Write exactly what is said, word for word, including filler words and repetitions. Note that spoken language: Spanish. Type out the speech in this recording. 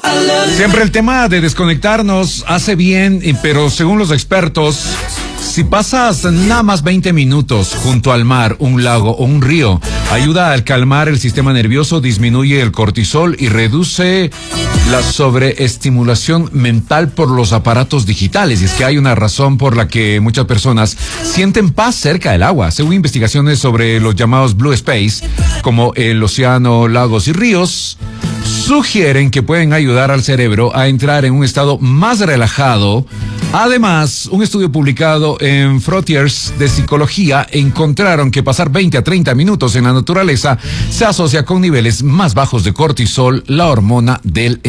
Siempre el tema de desconectarnos hace bien, pero según los expertos, si pasas nada más veinte minutos junto al mar, un lago o un río, ayuda a calmar el sistema nervioso, disminuye el cortisol y reduce la sobreestimulación mental por los aparatos digitales. Y es que hay una razón por la que muchas personas sienten paz cerca del agua. Según investigaciones sobre los llamados Blue Space, como el océano, lagos y ríos, sugieren que pueden ayudar al cerebro a entrar en un estado más relajado. Además, un estudio publicado en Frontiers de Psicología encontraron que pasar veinte a treinta minutos en la naturaleza se asocia con niveles más bajos de cortisol, la hormona del